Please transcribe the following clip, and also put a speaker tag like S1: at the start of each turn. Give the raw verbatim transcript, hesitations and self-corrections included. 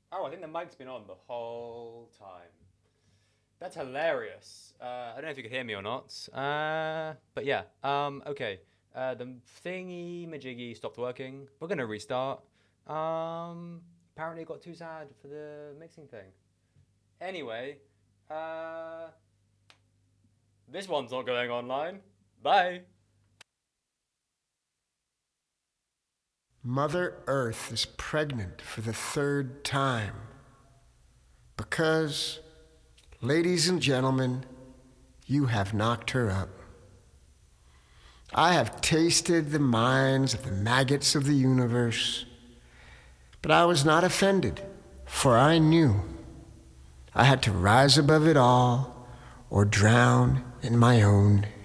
S1: Oh, I think the mic's been on the whole time. That's hilarious. Uh, I don't know if you could hear me or not. Uh, but yeah. Um, okay. Uh, the thingy majiggy stopped working. We're gonna restart. Um, apparently it got too sad for the mixing thing. Anyway, uh, this one's not going online. Bye.
S2: Mother Earth is pregnant for the third time because, ladies and gentlemen, you have knocked her up. I have tasted the minds of the maggots of the universe, but I was not offended, for I knew I had to rise above it all or drown in my own